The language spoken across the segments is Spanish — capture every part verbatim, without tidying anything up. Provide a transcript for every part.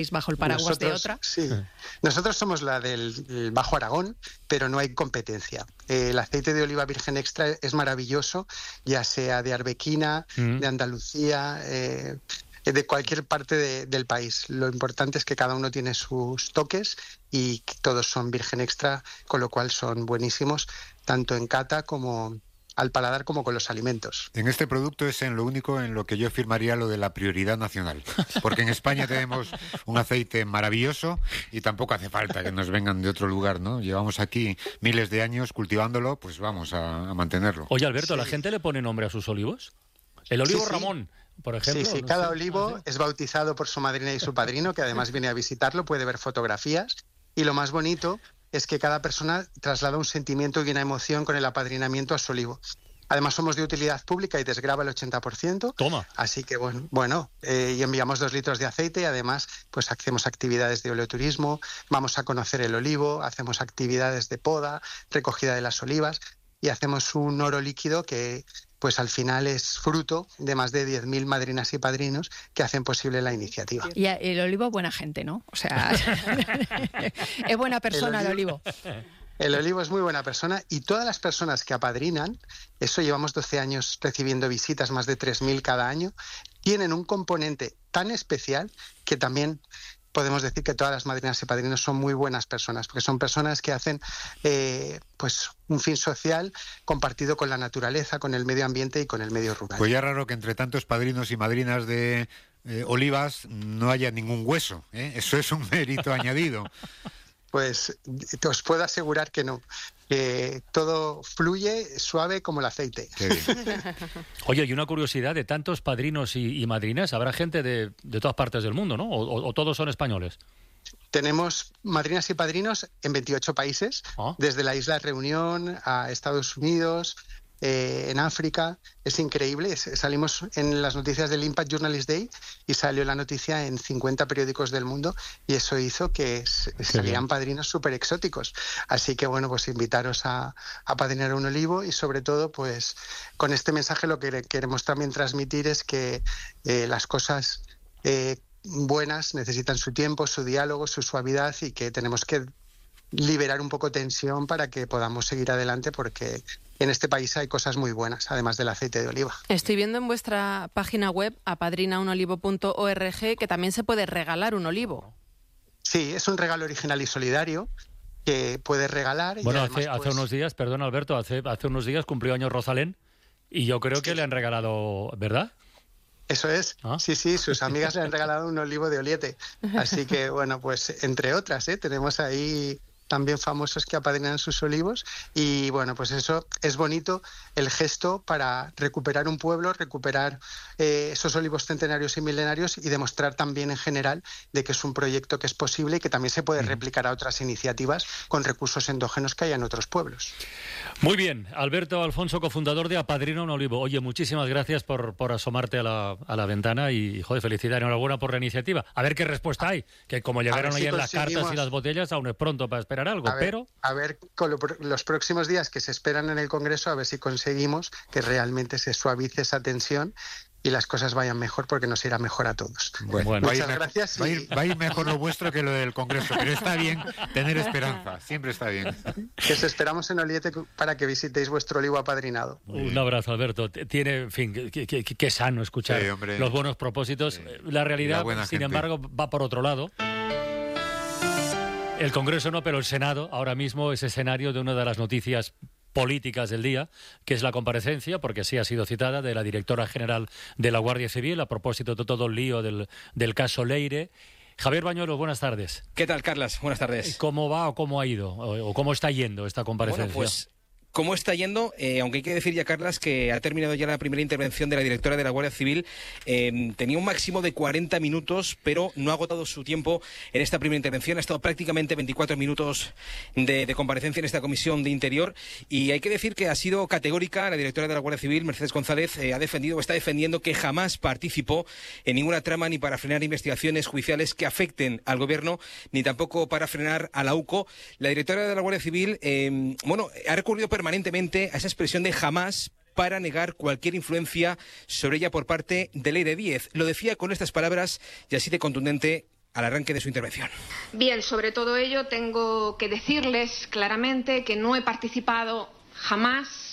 bajo el paraguas nosotros, de otra. Sí, nosotros somos la del Bajo Aragón, pero no hay competencia. Eh, el aceite de oliva virgen extra es maravilloso, ya sea de Arbequina, mm. de Andalucía, eh, de cualquier parte de, del país. Lo importante es que cada uno tiene sus toques y que todos son virgen extra, con lo cual son buenísimos, tanto en cata como al paladar como con los alimentos. En este producto es en lo único en lo que yo firmaría lo de la prioridad nacional, porque en España tenemos un aceite maravilloso y tampoco hace falta que nos vengan de otro lugar, ¿no? Llevamos aquí miles de años cultivándolo, pues vamos a, a mantenerlo. Oye, Alberto, sí. ¿la gente le pone nombre a sus olivos? El olivo sí, sí. Ramón, por ejemplo. Sí, sí, no cada sé. olivo ¿Ah, sí? es bautizado por su madrina y su padrino, que además viene a visitarlo, puede ver fotografías, y lo más bonito es que cada persona traslada un sentimiento y una emoción con el apadrinamiento a su olivo. Además somos de utilidad pública y desgrava el ochenta por ciento. Toma. Así que bueno, bueno eh, y enviamos dos litros de aceite y además pues hacemos actividades de oleoturismo, vamos a conocer el olivo, hacemos actividades de poda, recogida de las olivas y hacemos un oro líquido que pues al final es fruto de más de diez mil madrinas y padrinos que hacen posible la iniciativa. Y el olivo buena gente, ¿no? O sea, es buena persona el olivo. El olivo. El olivo es muy buena persona y todas las personas que apadrinan, eso llevamos doce años recibiendo visitas, más de tres mil cada año, tienen un componente tan especial que también podemos decir que todas las madrinas y padrinos son muy buenas personas, porque son personas que hacen eh, pues un fin social compartido con la naturaleza, con el medio ambiente y con el medio rural. Pues ya raro que entre tantos padrinos y madrinas de eh, olivas no haya ningún hueso, ¿eh? Eso es un mérito añadido. Pues te os puedo asegurar que no, que todo fluye suave como el aceite. Oye, y una curiosidad, de tantos padrinos y, y madrinas, ¿habrá gente de, de todas partes del mundo, no? ¿O, o todos son españoles? Tenemos madrinas y padrinos en veintiocho países, ¿Ah? desde la isla Reunión a Estados Unidos, eh, en África. Es increíble. Salimos en las noticias del Impact Journalist Day y salió la noticia en cincuenta periódicos del mundo y eso hizo que salieran padrinos súper exóticos. Así que bueno, pues invitaros a, a padrinar un olivo y sobre todo pues con este mensaje lo que queremos también transmitir es que eh, las cosas eh, buenas necesitan su tiempo, su diálogo, su suavidad y que tenemos que liberar un poco tensión para que podamos seguir adelante porque en este país hay cosas muy buenas, además del aceite de oliva. Estoy viendo en vuestra página web, apadrina un olivo punto org, que también se puede regalar un olivo. Sí, es un regalo original y solidario que puedes regalar. Y bueno, además, hace, pues... hace unos días, perdón Alberto, hace, hace unos días cumplió años Rosalén y yo creo que sí. le han regalado, ¿verdad? Eso es, ¿Ah? sí, sí, sus amigas le han regalado un olivo de Oliete. Así que, bueno, pues entre otras, ¿eh? tenemos ahí también famosos que apadrinan sus olivos y bueno, pues eso es bonito, el gesto para recuperar un pueblo, recuperar eh, esos olivos centenarios y milenarios y demostrar también en general de que es un proyecto que es posible y que también se puede replicar a otras iniciativas con recursos endógenos que hay en otros pueblos. Muy bien, Alberto Alfonso, cofundador de Apadrina un Olivo. Oye, muchísimas gracias por, por asomarte a la, a la ventana y, joder, felicidad, enhorabuena por la iniciativa. A ver qué respuesta hay, que como llegaron si ayer las cartas y las botellas, aún es pronto para esperar algo, a ver, pero... A ver, con lo, los próximos días que se esperan en el Congreso, a ver si conseguimos que realmente se suavice esa tensión y las cosas vayan mejor, porque nos irá mejor a todos. Bueno, Muchas va a ir, gracias. Va, y... a ir, va a ir mejor lo vuestro que lo del Congreso, pero está bien tener esperanza, siempre está bien. Que os esperamos en Oliete para que visitéis vuestro olivo apadrinado. Un abrazo, Alberto. Tiene, en fin, qué sano escuchar sí, los buenos propósitos. Sí. La realidad, la sin gente. embargo, va por otro lado. El Congreso no, pero el Senado ahora mismo es escenario de una de las noticias políticas del día, que es la comparecencia, porque sí ha sido citada, de la directora general de la Guardia Civil a propósito de todo el lío del, del caso Leire. Javier Bañuelos, buenas tardes. ¿Qué tal, Carlas? Buenas tardes. ¿Cómo va o cómo ha ido o, o cómo está yendo esta comparecencia? Bueno, pues... ¿Cómo está yendo? Eh, aunque hay que decir ya, Carlas, que ha terminado ya la primera intervención de la directora de la Guardia Civil. Eh, tenía un máximo de cuarenta minutos, pero no ha agotado su tiempo en esta primera intervención. Ha estado prácticamente veinticuatro minutos de, de comparecencia en esta Comisión de Interior. Y hay que decir que ha sido categórica. La directora de la Guardia Civil, Mercedes González, eh, ha defendido o está defendiendo que jamás participó en ninguna trama ni para frenar investigaciones judiciales que afecten al Gobierno, ni tampoco para frenar a la U C O. La directora de la Guardia Civil, eh, bueno, ha recurrido permanentemente a esa expresión de jamás para negar cualquier influencia sobre ella por parte de Leire Díez. Lo decía con estas palabras y así de contundente al arranque de su intervención. Bien, sobre todo ello tengo que decirles claramente que no he participado jamás,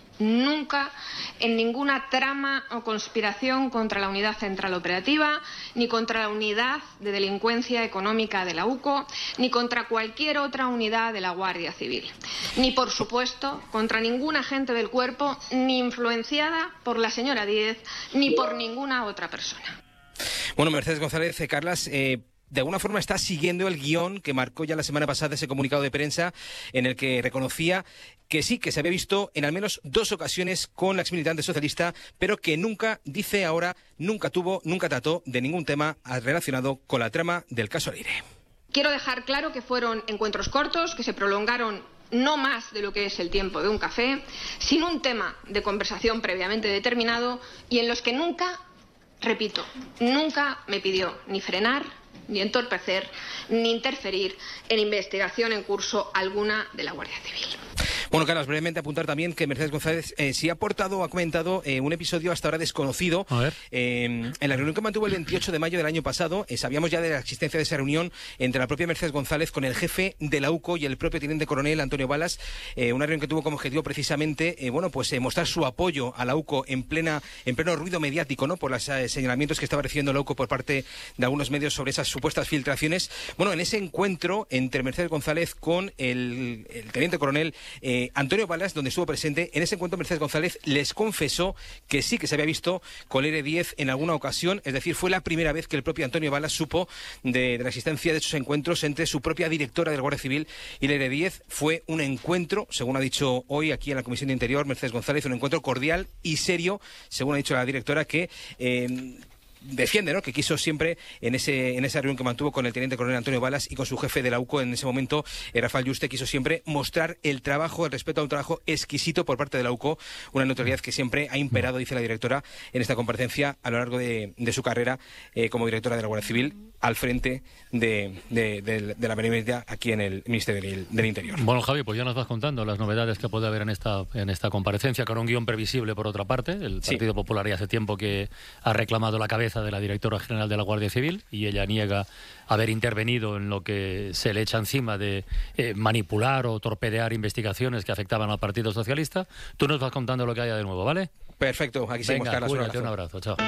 nunca, en ninguna trama o conspiración contra la Unidad Central Operativa, ni contra la Unidad de Delincuencia Económica de la U C O, ni contra cualquier otra unidad de la Guardia Civil. Ni, por supuesto, contra ningún agente del cuerpo, ni influenciada por la señora Díez, ni por ninguna otra persona. Bueno, Mercedes González, eh, Carlas, eh, de alguna forma está siguiendo el guión que marcó ya la semana pasada ese comunicado de prensa en el que reconocía que sí, que se había visto en al menos dos ocasiones con la exmilitante socialista, pero que nunca, dice ahora, nunca tuvo, nunca trató de ningún tema relacionado con la trama del caso Leire. Quiero dejar claro que fueron encuentros cortos, que se prolongaron no más de lo que es el tiempo de un café, sin un tema de conversación previamente determinado y en los que nunca, repito, nunca me pidió ni frenar, ni entorpecer, ni interferir en investigación en curso alguna de la Guardia Civil. Bueno, Carlos, brevemente apuntar también que Mercedes González eh, sí ha aportado, ha comentado eh, un episodio hasta ahora desconocido. A ver. Eh, en la reunión que mantuvo el veintiocho de mayo del año pasado, eh, sabíamos ya de la existencia de esa reunión entre la propia Mercedes González con el jefe de la U C O y el propio teniente coronel Antonio Balas, eh, una reunión que tuvo como objetivo precisamente eh, bueno, pues, eh, mostrar su apoyo a la U C O en, plena, en pleno ruido mediático, ¿no?, por los eh, señalamientos que estaba recibiendo la U C O por parte de algunos medios sobre esas supuestas filtraciones. Bueno, en ese encuentro entre Mercedes González con el, el teniente coronel eh, Antonio Balas, donde estuvo presente, en ese encuentro Mercedes González les confesó que sí que se había visto con Leire Díez en alguna ocasión, es decir, fue la primera vez que el propio Antonio Balas supo de, de la existencia de esos encuentros entre su propia directora de la Guardia Civil y Leire Díez. Fue un encuentro, según ha dicho hoy aquí en la Comisión de Interior Mercedes González, un encuentro cordial y serio, según ha dicho la directora, que Eh, defiende, ¿no?, que quiso siempre en ese en esa reunión que mantuvo con el teniente coronel Antonio Balas y con su jefe de la U C O en ese momento, eh, Rafael Yuste, quiso siempre mostrar el trabajo, el respeto a un trabajo exquisito por parte de la U C O, una neutralidad que siempre ha imperado, dice la directora, en esta comparecencia a lo largo de, de su carrera eh, como directora de la Guardia Civil al frente de, de, de, de la benemérita aquí en el Ministerio del, del Interior. Bueno, Javi, pues ya nos vas contando las novedades que puede haber en esta en esta comparecencia, con un guión previsible por otra parte. El Partido sí. Popular ya hace tiempo que ha reclamado la cabeza de la directora general de la Guardia Civil y ella niega haber intervenido en lo que se le echa encima de eh, manipular o torpedear investigaciones que afectaban al Partido Socialista. Tú nos vas contando lo que haya de nuevo, ¿vale? Perfecto, aquí seguimos, Carlos. Cuídate, un abrazo, chao.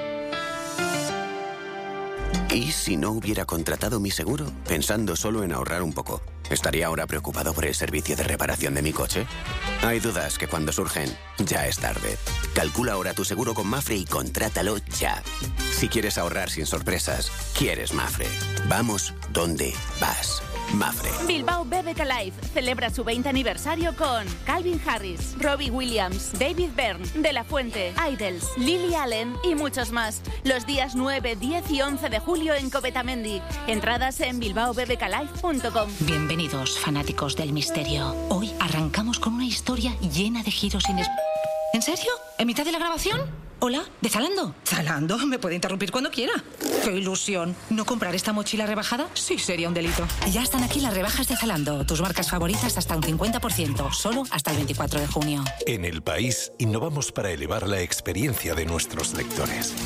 ¿Y si no hubiera contratado mi seguro? Pensando solo en ahorrar un poco. ¿Estaría ahora preocupado por el servicio de reparación de mi coche? Hay dudas que cuando surgen, ya es tarde. Calcula ahora tu seguro con Mafre y contrátalo ya. Si quieres ahorrar sin sorpresas, quieres Mafre. Vamos donde vas. Mafre. Bilbao B B K Live celebra su veinte aniversario con Calvin Harris, Robbie Williams, David Byrne, De La Fuente, Idols, Lily Allen y muchos más. Los días nueve, diez y once de julio en Covetamendi. Entradas en bilbao b b k live punto com. Bienvenidos, fanáticos del misterio. Hoy arrancamos con una historia llena de giros inesperados. ¿En serio? ¿En mitad de la grabación? Hola, ¿de Zalando? Zalando, me puede interrumpir cuando quiera. ¡Qué ilusión! ¿No comprar esta mochila rebajada? Sí, sería un delito. Ya están aquí las rebajas de Zalando. Tus marcas favoritas hasta un cincuenta por ciento. Solo hasta el veinticuatro de junio. En El País, innovamos para elevar la experiencia de nuestros lectores.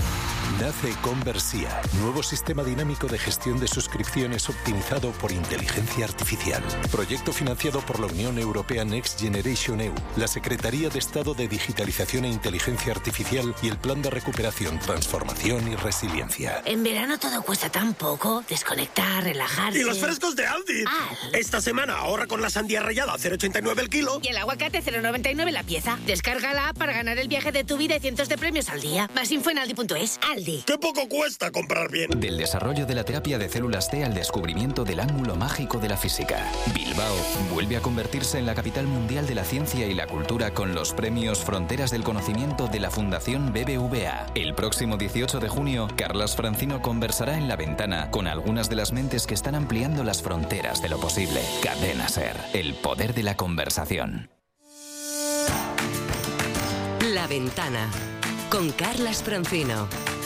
Nace Conversia, nuevo sistema dinámico de gestión de suscripciones optimizado por inteligencia artificial. Proyecto financiado por la Unión Europea Next Generation E U, la Secretaría de Estado de Digitalización e Inteligencia Artificial y el Plan de Recuperación, Transformación y Resiliencia. En verano todo cuesta tan poco. Desconectar, relajarse. ¡Y los frescos de Aldi! Al. Esta semana ahorra con la sandía rallada a cero coma ochenta y nueve el kilo. Y el aguacate cero coma noventa y nueve la pieza. Descarga la app para ganar el viaje de tu vida y cientos de premios al día. Más info en aldi punto es. Aldi. ¡Qué poco cuesta comprar bien! Del desarrollo de la terapia de células T al descubrimiento del ángulo mágico de la física. Bilbao vuelve a convertirse en la capital mundial de la ciencia y la cultura con los premios Fronteras del Conocimiento de la Fundación B B V A. El próximo dieciocho de junio, Carlas Francino conversará en La Ventana con algunas de las mentes que están ampliando las fronteras de lo posible. Cadena Ser, el poder de la conversación. La Ventana, con Carlas Francino.